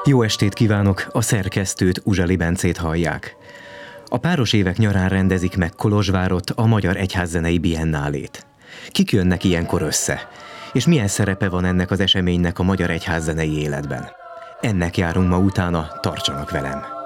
Jó estét kívánok, a szerkesztőt, Uzsali Bencét hallják. A páros évek nyarán rendezik meg Kolozsvárott a Magyar Egyházzenei Biennálét. Kik jönnek ilyenkor össze? És milyen szerepe van ennek az eseménynek a magyar egyházzenei életben? Ennek járunk ma utána, tartsanak velem!